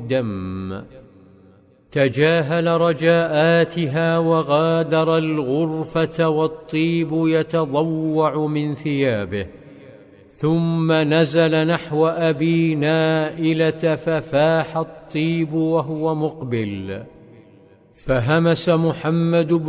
الدم. تجاهل رجاءاتها وغادر الغرفة والطيب يتضوع من ثيابه، ثم نزل نحو أبي نائلة ففاح الطيب وهو مقبل، فهمس محمد